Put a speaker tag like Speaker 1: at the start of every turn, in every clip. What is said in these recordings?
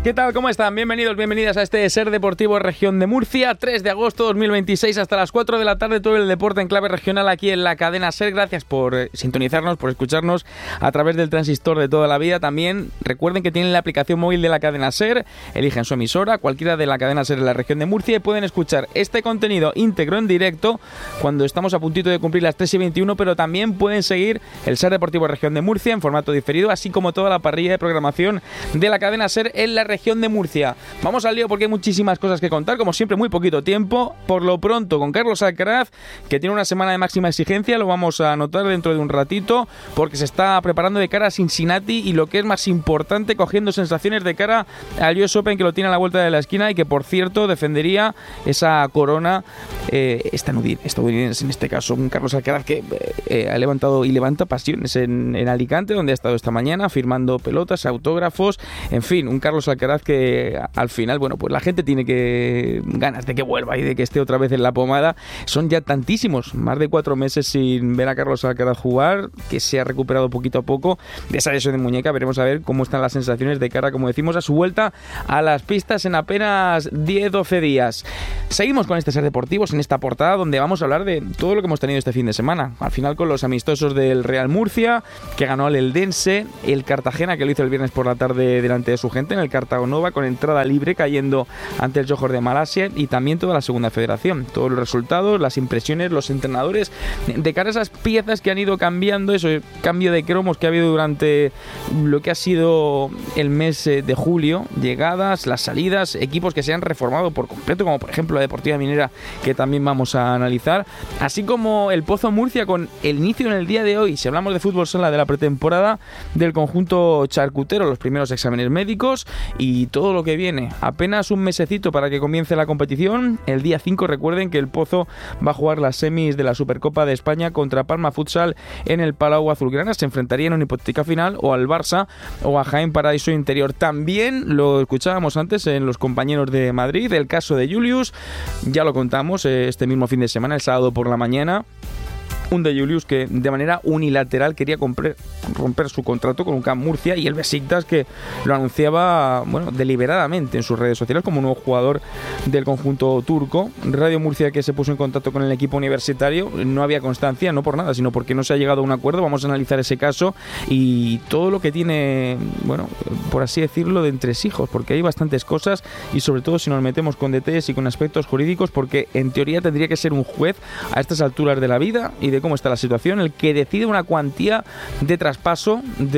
Speaker 1: ¿Qué tal? ¿Cómo están? Bienvenidos, bienvenidas a este Ser Deportivo Región de Murcia, 3 de agosto 2026, hasta las 4 de la tarde, todo el deporte en clave regional aquí en la cadena Ser. Gracias por sintonizarnos, por escucharnos a través del transistor de toda la vida. También recuerden que tienen la aplicación móvil de la cadena Ser, eligen su emisora, cualquiera de la cadena Ser en la región de Murcia, y pueden escuchar este contenido íntegro en directo cuando estamos a puntito de cumplir las 3:21, pero también pueden seguir el Ser Deportivo Región de Murcia en formato diferido, así como toda la parrilla de programación de la cadena Ser en la región de Murcia. Vamos al lío porque hay muchísimas cosas que contar, como siempre muy poquito tiempo. Por lo pronto con Carlos Alcaraz, que tiene una semana de máxima exigencia, lo vamos a notar dentro de un ratito, porque se está preparando de cara a Cincinnati y, lo que es más importante, cogiendo sensaciones de cara al US Open, que lo tiene a la vuelta de la esquina y que, por cierto, defendería esa corona estadounidense en este caso. Un Carlos Alcaraz que ha levantado y levanta pasiones en Alicante, donde ha estado esta mañana firmando pelotas, autógrafos, en fin, un Carlos Alcaraz que al final, bueno, pues la gente tiene ganas de que vuelva y de que esté otra vez en la pomada. Son ya tantísimos, más de 4 meses sin ver a Carlos Alcaraz jugar, que se ha recuperado poquito a poco de esa lesión de muñeca. Veremos a ver cómo están las sensaciones de cara, como decimos, a su vuelta a las pistas en apenas 10-12 días. Seguimos con este Ser Deportivos en esta portada, donde vamos a hablar de todo lo que hemos tenido este fin de semana. Al final, con los amistosos del Real Murcia, que ganó al Eldense, el Cartagena, que lo hizo el viernes por la tarde delante de su gente en el Cartagonova, con entrada libre, cayendo ante el Johor de Malasia, y también toda la segunda federación, todos los resultados, las impresiones, los entrenadores, de cara a esas piezas que han ido cambiando, eso, cambio de cromos que ha habido durante lo que ha sido el mes de julio, llegadas, las salidas, equipos que se han reformado por completo, como por ejemplo la Deportiva Minera, que también vamos a analizar, así como el Pozo Murcia, con el inicio en el día de hoy, si hablamos de fútbol sala, de la pretemporada del conjunto charcutero, los primeros exámenes médicos y todo lo que viene. Apenas un mesecito para que comience la competición. El día 5, recuerden que el Pozo va a jugar las semis de la Supercopa de España contra Palma Futsal en el Palau Azulgrana. Se enfrentaría en una hipotética final o al Barça o a Jaén Paraíso Interior. También lo escuchábamos antes en los compañeros de Madrid, el caso de Julius, ya lo contamos este mismo fin de semana, el sábado por la mañana. Un de Julius que de manera unilateral quería romper su contrato con UCAM Murcia, y el Besiktas, que lo anunciaba, bueno, deliberadamente en sus redes sociales como nuevo jugador del conjunto turco. Radio Murcia, que se puso en contacto con el equipo universitario, no había constancia, no por nada, sino porque no se ha llegado a un acuerdo. Vamos a analizar ese caso y todo lo que tiene, bueno, por así decirlo, de entresijos, porque hay bastantes cosas, y sobre todo si nos metemos con detalles y con aspectos jurídicos, porque en teoría tendría que ser un juez a estas alturas de la vida y de cómo está la situación el que decide una cuantía de traspaso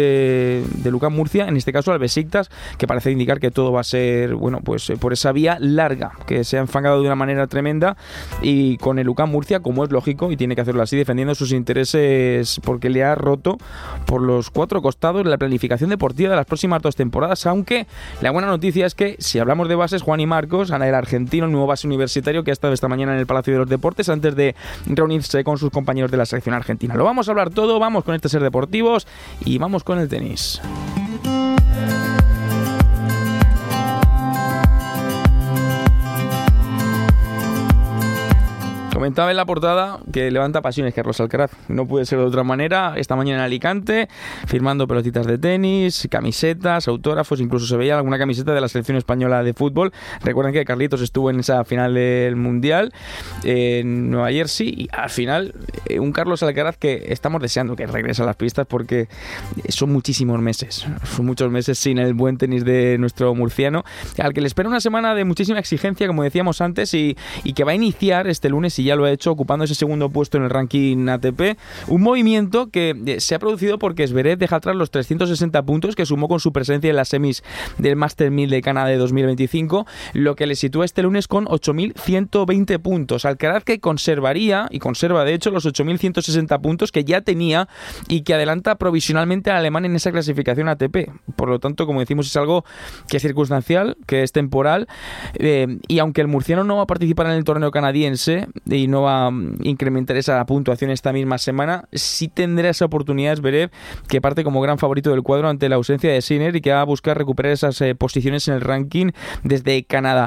Speaker 1: de UCAM Murcia, en este caso al Besiktas, que parece indicar que todo va a ser, bueno, pues por esa vía larga, que se ha enfangado de una manera tremenda, y con el UCAM Murcia, como es lógico, y tiene que hacerlo así, defendiendo sus intereses, porque le ha roto por los 4 costados la planificación deportiva de las próximas 2 temporadas, aunque la buena noticia es que, si hablamos de bases, Juan y Marcos, el argentino, el nuevo base universitario, que ha estado esta mañana en el Palacio de los Deportes antes de reunirse con sus compañeros de la selección argentina. Lo vamos a hablar todo, vamos con este Ser Deportivos y vamos con el tenis. Comentaba en la portada que levanta pasiones Carlos Alcaraz, no puede ser de otra manera. Esta mañana en Alicante, firmando pelotitas de tenis, camisetas, autógrafos, incluso se veía alguna camiseta de la selección española de fútbol. Recuerden que Carlitos estuvo en esa final del Mundial en Nueva Jersey, y al final un Carlos Alcaraz que estamos deseando que regrese a las pistas, porque son muchísimos meses, son muchos meses sin el buen tenis de nuestro murciano, al que le espera una semana de muchísima exigencia, como decíamos antes, y que va a iniciar este lunes, y ya lo ha hecho, ocupando ese segundo puesto en el ranking ATP, un movimiento que se ha producido porque Zverev deja atrás los 360 puntos que sumó con su presencia en las semis del Master 1000 de Canadá de 2025, lo que le sitúa este lunes con 8.120 puntos. Alcaraz, que conservaría, y conserva de hecho, los 8.160 puntos que ya tenía y que adelanta provisionalmente al alemán en esa clasificación ATP. Por lo tanto, como decimos, es algo que es circunstancial, que es temporal, y aunque el murciano no va a participar en el torneo canadiense y no va a incrementar esa puntuación esta misma semana, sí tendrá esa oportunidad Zverev, que parte como gran favorito del cuadro ante la ausencia de Sinner y que va a buscar recuperar esas posiciones en el ranking desde Canadá.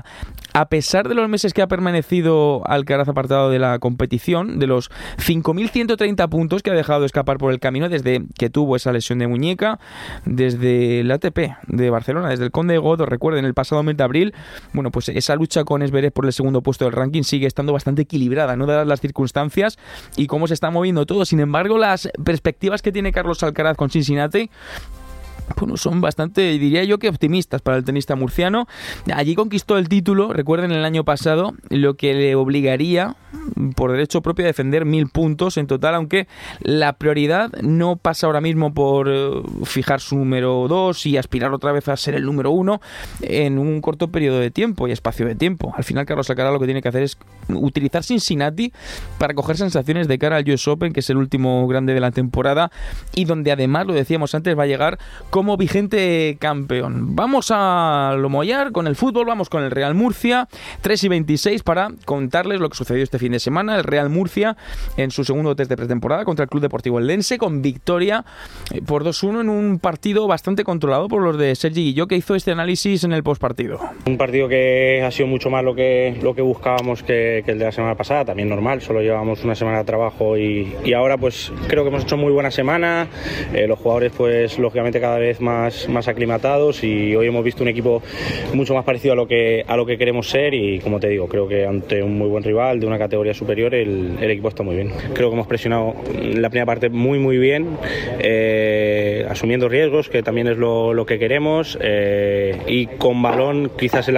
Speaker 1: a pesar de los meses que ha permanecido Alcaraz apartado de la competición, de los 5.130 puntos que ha dejado escapar por el camino desde que tuvo esa lesión de muñeca, desde el ATP de Barcelona, desde el Conde de Godó, recuerden, el pasado mes de abril, bueno, pues esa lucha con Zverev por el segundo puesto del ranking sigue estando bastante equilibrada, no dadas las circunstancias y cómo se está moviendo todo. Sin embargo, las perspectivas que tiene Carlos Alcaraz con Cincinnati, bueno, son bastante, diría yo, que optimistas para el tenista murciano. Allí conquistó el título, recuerden, el año pasado, lo que le obligaría por derecho propio a defender 1.000 puntos en total, aunque la prioridad no pasa ahora mismo por fijar su número 2 y aspirar otra vez a ser el número 1 en un corto periodo de tiempo y espacio de tiempo. Al final, Carlos Alcaraz lo que tiene que hacer es utilizar Cincinnati para coger sensaciones de cara al US Open, que es el último grande de la temporada y donde además, lo decíamos antes, va a llegar como vigente campeón. Vamos a lo mollar con el fútbol, vamos con el Real Murcia, 3:26 para contarles lo que sucedió este fin de semana. El Real Murcia en su segundo test de pretemporada contra el Club Deportivo Eldense, con victoria por 2-1 en un partido bastante controlado por los de Sergi Guilló, que hizo este análisis en el postpartido.
Speaker 2: Un partido que ha sido mucho más lo que buscábamos que el de la semana pasada, también normal, solo llevábamos una semana de trabajo y ahora pues creo que hemos hecho muy buena semana, los jugadores pues lógicamente cada vez más aclimatados y hoy hemos visto un equipo mucho más parecido a lo que queremos ser y como te digo, creo que ante un muy buen rival de una categoría superior el equipo está muy bien. Creo que hemos presionado la primera parte muy bien, asumiendo riesgos, que también es lo que queremos, y con balón quizás en